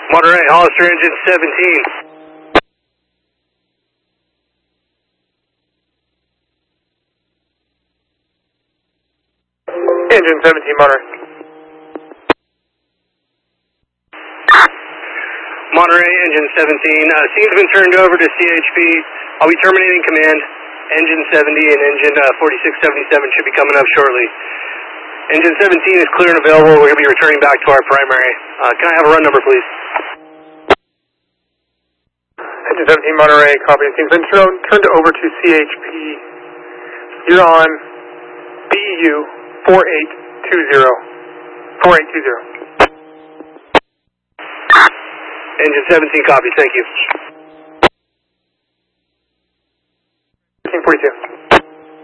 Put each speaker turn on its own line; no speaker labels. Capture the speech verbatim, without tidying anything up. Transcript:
Monterey, Hollister engine seventeen.
Engine seventeen, Monterey.
Monterey, engine seventeen. Uh, scene's been turned over to C H P. I'll be terminating command. Engine seventy and engine uh, forty-six seventy-seven should be coming up shortly. Engine seventeen is clear and available. We're going to be returning back to our primary. Uh, can I have a run number, please?
Engine seventeen, Monterey, copy. It's been turned, turned over to C H P. You're on B E U four eight two zero. four eight two zero.
Engine seventeen, copy. Thank you.
fifteen forty-two.